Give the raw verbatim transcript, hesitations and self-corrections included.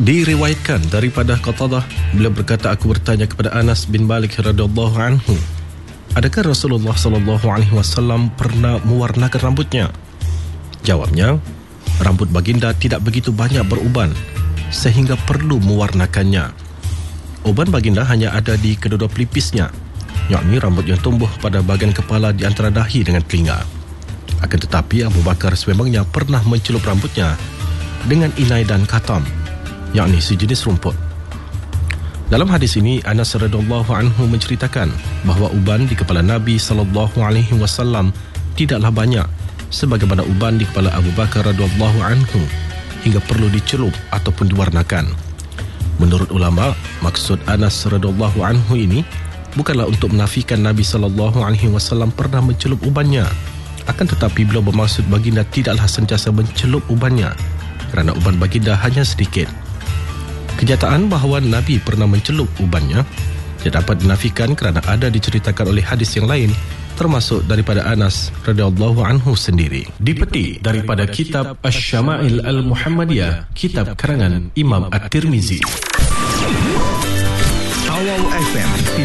Diriwayatkan daripada Qatadah, beliau berkata, aku bertanya kepada Anas bin Malik radhiyallahu anhu, adakah Rasulullah sallallahu alaihi wasallam pernah mewarnakan rambutnya? Jawabnya, rambut baginda tidak begitu banyak beruban sehingga perlu mewarnakannya. Uban baginda hanya ada di kedua-dua pelipisnya, yakni rambut yang tumbuh pada bahagian kepala di antara dahi dengan telinga. Akan tetapi Abu Bakar sememangnya pernah mencelup rambutnya dengan inai dan katam, yakni sejenis rumput. Dalam hadis ini, Anas radhiyallahu anhu menceritakan bahawa uban di kepala Nabi sallallahu alaihi wasallam tidaklah banyak sebagaimana uban di kepala Abu Bakar radhiyallahu anhu hingga perlu dicelup ataupun diwarnakan. Menurut ulama, maksud Anas radhiyallahu anhu ini bukanlah untuk menafikan Nabi sallallahu alaihi wasallam pernah mencelup ubannya, akan tetapi beliau bermaksud baginda tidaklah sentiasa mencelup ubannya kerana uban baginda hanya sedikit. Kenyataan bahawa Nabi pernah mencelup ubannya tidak dapat dinafikan kerana ada diceritakan oleh hadis yang lain, termasuk daripada Anas radhiyallahu anhu sendiri. Dipetik daripada kitab Asy-Syama'il Al-Muhammadiyah, kitab karangan Imam At-Tirmizi. Awal F M